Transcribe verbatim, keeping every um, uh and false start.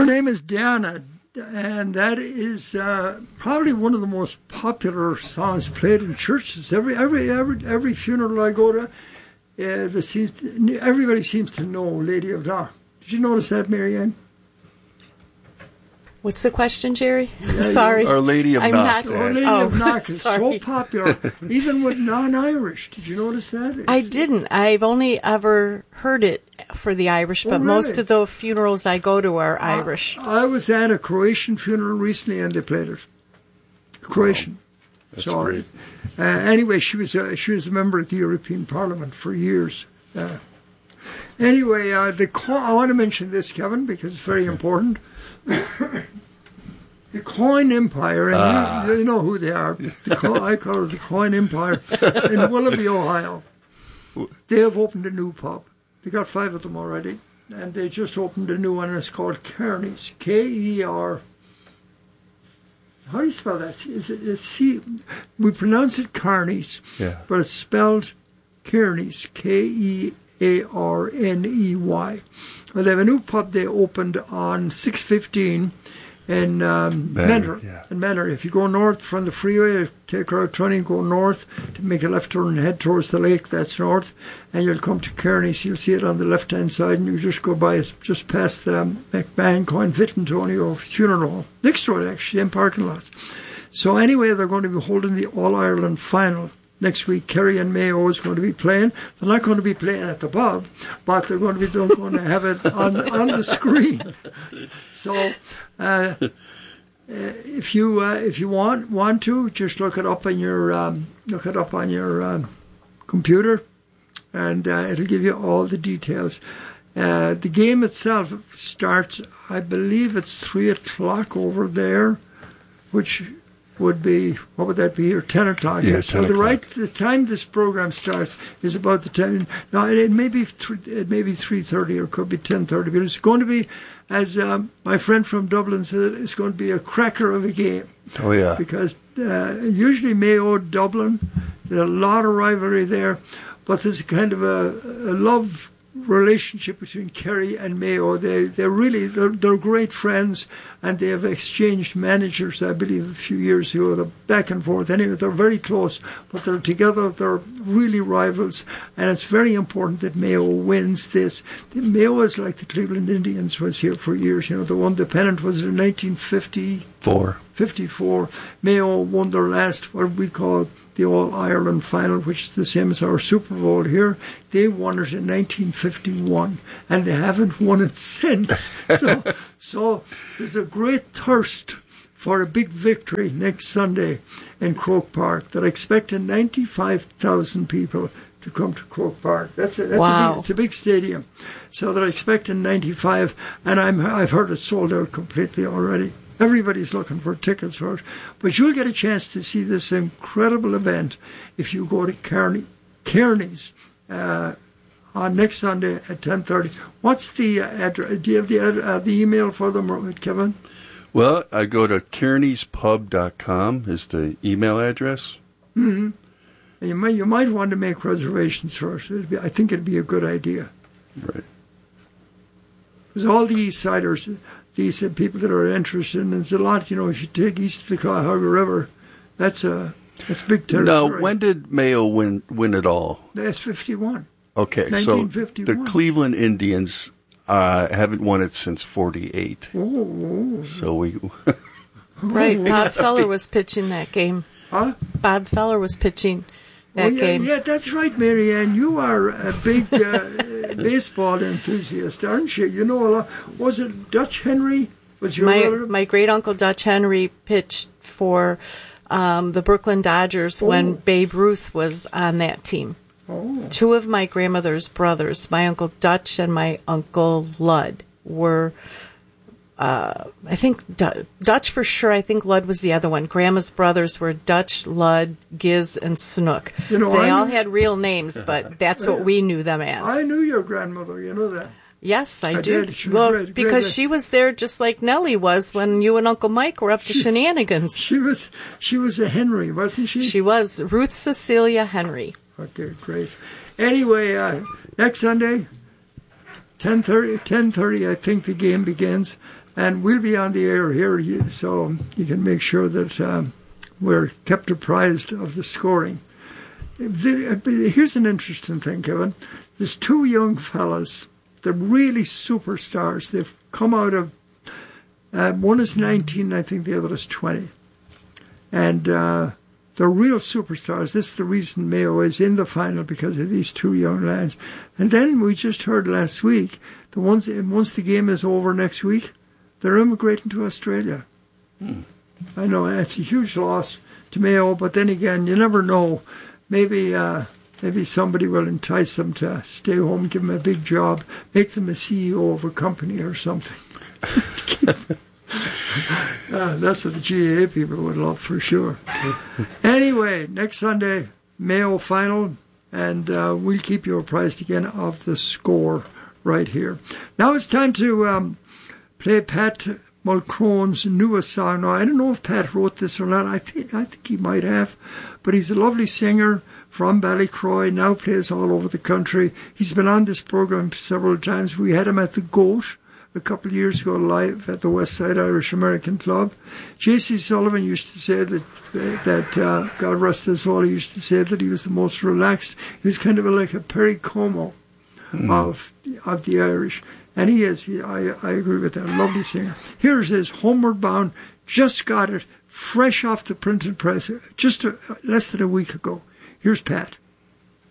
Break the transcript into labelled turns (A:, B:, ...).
A: name is Diana, and that is uh, probably one of the most popular songs played in churches. Every every every every funeral I go to, uh, there seems to, everybody seems to know Lady of Knock. Did you notice that, Marianne?
B: What's the question, Jerry?
A: Yeah,
B: sorry.
C: Our Lady of
B: I'm
C: Knock.
B: not,
A: Our Lady
B: oh,
A: of Knock is
B: sorry.
A: so popular, even with non-Irish. Did you notice that? It's,
B: I didn't. I've only ever heard it for the Irish, but
A: oh, really?
B: most of the funerals I go to are
A: I,
B: Irish.
A: I was at a Croatian funeral recently, and they played it. Croatian.
C: Wow. That's
A: so,
C: great.
A: Uh, anyway, she was a, she was a member of the European Parliament for years. Uh, anyway, uh, the co- I want to mention this, Kevin, because it's very important. The Coin Empire, and
C: Ah.
A: you, you know who they are. The Co- I call it the Coin Empire in Willoughby, Ohio. They have opened a new pub. They got five of them already, and they just opened a new one. And it's called Kearney's. K E R. How do you spell that? Is it, it's C? We pronounce it Kearney's,
C: Yeah.
A: but it's spelled Kearney's. K E A R N E Y. Well, they have a new pub they opened on six fifteen in um,
C: Menor,
A: Menor.
C: yeah.
A: In Menor. If you go north from the freeway, take Route twenty and go north to make a left turn and head towards the lake, that's north, and you'll come to Kearney's. You'll see it on the left-hand side, and you just go by, it's just past the um, McMahon Coin Vittentonio funeral home. Next door, actually, in parking lots. So anyway, they're going to be holding the All-Ireland final next week. Kerry and Mayo is going to be playing. They're not going to be playing at the pub, but they're going to be they're going to have it on on the screen. So, uh, uh, if you uh, if you want want to, just look it up on your um, look it up on your um, computer, and uh, it'll give you all the details. Uh, the game itself starts, I believe, it's three o'clock over there, which would be, what would that be here? Ten o'clock.
C: Yeah,
A: so
C: ten
A: the right,
C: o'clock.
A: the time this program starts is about the time. Now it, it may be three, it may be three thirty or it could be ten thirty, but it's going to be, as um, my friend from Dublin said, it's going to be a cracker of a game.
C: Oh, yeah.
A: Because uh, usually Mayo Dublin, there's a lot of rivalry there, but there's kind of a, a love relationship between Kerry and Mayo. They they're really they're, they're great friends, and they have exchanged managers, I believe, a few years ago. They're back and forth. Anyway, they're very close, but they're together. They're really rivals, and it's very important that Mayo wins this. Mayo is like the Cleveland Indians was here for years. You know, the one the pennant was in nineteen fifty-four.
C: Four.
A: Mayo won their last, what we call the All-Ireland final, which is the same as our Super Bowl here. They won it in nineteen fifty-one, and they haven't won it since. So, so there's a great thirst for a big victory next Sunday in Croke Park. They're expecting ninety-five thousand people to come to Croke Park. That's a, that's
B: Wow.
A: a big, it's a big stadium. So they're expecting ninety-five, and I'm, I've heard it sold out completely already. Everybody's looking for tickets for it. But you'll get a chance to see this incredible event if you go to Kearney, Kearney's uh, on next Sunday at ten thirty. What's the uh, address? Do you have the, ad- uh, the email for them, Kevin?
C: Well, I go to kearneys pub dot com is the email address.
A: Mm-hmm. And you might, you might want to make reservations first. It'd be, I think it'd be a good idea.
C: Right.
A: Because all the East Siders, these are people that are interested, and there's a lot, you know, if you take east of the Cuyahoga River, that's a, that's big territory.
C: Now, when did Mayo win win it all?
A: That's fifty-one.
C: Okay, so
A: nineteen fifty-one.
C: the Cleveland Indians uh, haven't won it since forty-eight.
A: Oh,
C: So we...
B: Right. Bob Feller was pitching that game.
A: huh?
B: Bob Feller was pitching that
A: Oh, yeah,
B: game.
A: yeah, that's right, Marianne. You are a big uh, baseball enthusiast, aren't you? You know a lot. Was it Dutch Henry? Was your
B: My
A: relative?
B: my great uncle Dutch Henry pitched for um, the Brooklyn Dodgers when
A: Oh.
B: Babe Ruth was on that team.
A: Oh,
B: Two of my grandmother's brothers, my uncle Dutch and my uncle Ludd, were. Uh, I think Du- Dutch for sure. I think Ludd was the other one. Grandma's brothers were Dutch, Ludd, Giz, and Snook.
A: You know,
B: they
A: I
B: all
A: knew-
B: had real names, but that's what we knew them as.
A: I knew your grandmother. You know that.
B: Yes, I,
A: I
B: do.
A: did. She was
B: Well,
A: great,
B: because
A: great.
B: she was there just like Nellie was when you and Uncle Mike were up to shenanigans.
A: She was she was a Henry, wasn't she?
B: She was Ruth Cecilia Henry.
A: Okay, great. Anyway, uh, next Sunday, ten thirty, ten thirty, I think the game begins. And we'll be on the air here, so you can make sure that um, we're kept apprised of the scoring. Here's an interesting thing, Kevin. There's two young fellas. They're really superstars. They've come out of, uh, one is nineteen, I think the other is twenty. And uh, they're real superstars. This is the reason Mayo is in the final, because of these two young lads. And then we just heard last week, the ones once the game is over next week, they're immigrating to Australia. Hmm. I know it's a huge loss to Mayo, but then again, you never know. Maybe uh, maybe somebody will entice them to stay home, give them a big job, make them a C E O of a company or something. uh, that's what the G A A people would love for sure. Anyway, next Sunday, Mayo final, and uh, we'll keep you apprised again of the score right here. Now it's time to um, play Pat Mulcrone's newest song. Now, I don't know if Pat wrote this or not. I think I think he might have. But he's a lovely singer from Ballycroy, now plays all over the country. He's been on this program several times. We had him at the Goat a couple of years ago live at the West Side Irish American Club. J C Sullivan used to say that, that uh, God rest his soul, he used to say that he was the most relaxed. He was kind of like a Perry Como mm. of, of the Irish. And he is, he, I, I agree with that, lovely singer. Here's his Homeward Bound, just got it, fresh off the printing press, just a, less than a week ago. Here's Pat.